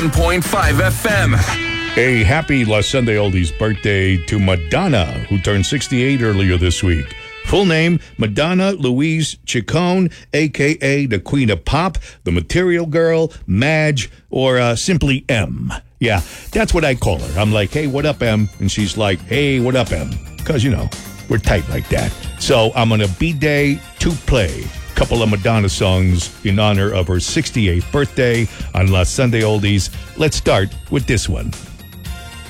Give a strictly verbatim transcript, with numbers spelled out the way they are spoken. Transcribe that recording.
point five F M. A happy La Sunday Oldies birthday to Madonna, who turned sixty-eight earlier this week. Full name, Madonna Louise Ciccone, a k a the Queen of Pop, the Material Girl, Madge, or uh, simply M. Yeah, that's what I call her. I'm like, hey, what up, M? And she's like, hey, what up, M? Because, you know, we're tight like that. So I'm on a B-Day to play a couple of Madonna songs in honor of her sixty-eighth birthday on La Sunday Oldies. Let's start with this one.